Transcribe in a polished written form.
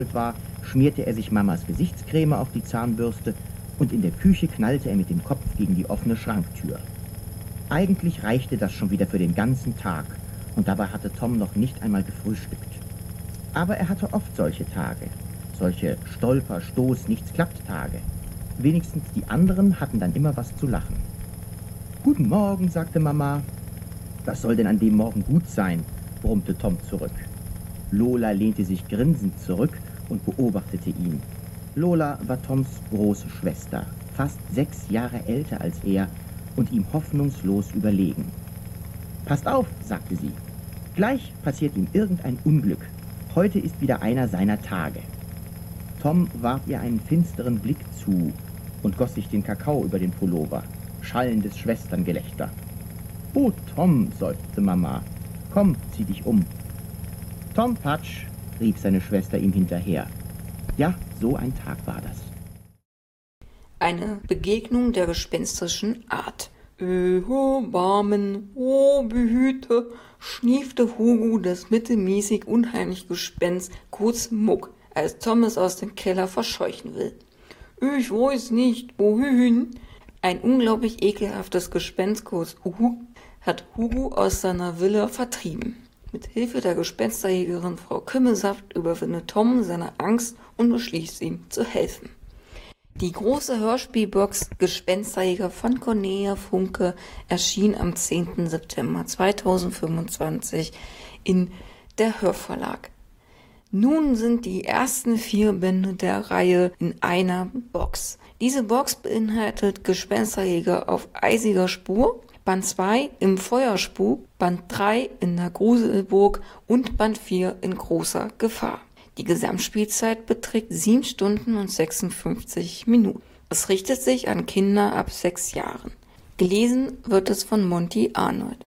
war, schmierte er sich Mamas Gesichtscreme auf die Zahnbürste und in der Küche knallte er mit dem Kopf gegen die offene Schranktür. Eigentlich reichte das schon wieder für den ganzen Tag und dabei hatte Tom noch nicht einmal gefrühstückt. Aber er hatte oft solche Tage, solche Stolper-, Stoß-, Nichts-klappt-Tage. Wenigstens die anderen hatten dann immer was zu lachen. »Guten Morgen«, sagte Mama. »Was soll denn an dem Morgen gut sein?«, brummte Tom zurück. Lola lehnte sich grinsend zurück und beobachtete ihn. Lola war Toms große Schwester, fast 6 Jahre älter als er und ihm hoffnungslos überlegen. »Passt auf«, sagte sie. »Gleich passiert ihm irgendein Unglück. Heute ist wieder einer seiner Tage.« Tom warf ihr einen finsteren Blick zu und goss sich den Kakao über den Pullover. Schallendes Schwesterngelächter. »Oh, Tom«, seufzte Mama. »Komm, zieh dich um.« »Tom Patsch«, rief seine Schwester ihm hinterher. Ja, so ein Tag war das. Eine Begegnung der gespenstischen Art. »Oh, Barmen, oh, behüte«, schniefte Hugo das mittelmäßig unheimliche Gespenst, kurz Muck, als Tom es aus dem Keller verscheuchen will. »Ich weiß nicht, wohin.« Ein unglaublich ekelhaftes Gespenst, kurz Uhu, hat Hugo aus seiner Villa vertrieben. Mit Hilfe der Gespensterjägerin Frau Kümmelsaft überwindet Tom seine Angst und beschließt ihm zu helfen. Die große Hörspielbox Gespensterjäger von Cornelia Funke erschien am 10. September 2025 in der Hörverlag. Nun sind die ersten 4 Bände der Reihe in einer Box. Diese Box beinhaltet Gespensterjäger auf eisiger Spur, Band 2 im Feuerspuk, Band 3 in der Gruselburg und Band 4 in großer Gefahr. Die Gesamtspielzeit beträgt 7 Stunden und 56 Minuten. Es richtet sich an Kinder ab 6 Jahren. Gelesen wird es von Monty Arnold.